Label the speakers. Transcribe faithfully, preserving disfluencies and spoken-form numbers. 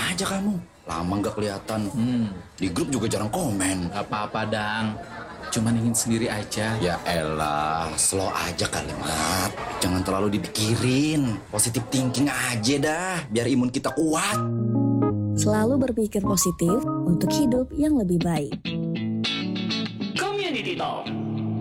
Speaker 1: aja kamu. Lama nggak kelihatan.
Speaker 2: Hmm.
Speaker 1: Di grup juga jarang komen.
Speaker 2: Gak apa-apa, Dang. Cuman ingin sendiri aja.
Speaker 1: Ya elah, slow aja kalimat. Jangan terlalu dipikirin. Positive thinking aja dah, biar imun kita kuat.
Speaker 3: Selalu berpikir positif untuk hidup yang lebih baik.
Speaker 4: Community Talk.